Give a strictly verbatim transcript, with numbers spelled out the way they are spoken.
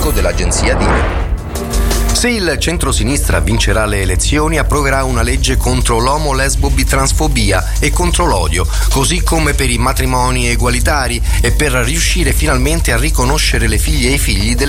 statistico dell'agenzia DINE. Se il centrosinistra vincerà le elezioni, approverà una legge contro l'omo-lesbo-bitransfobia e contro l'odio, così come per i matrimoni egualitari e per riuscire finalmente a riconoscere le figlie e i figli delle